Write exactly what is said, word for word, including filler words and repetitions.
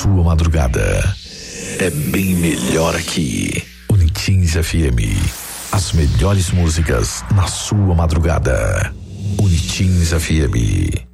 sua madrugada. É bem melhor aqui. Unitins F M. As melhores músicas na sua madrugada. Unitins F M.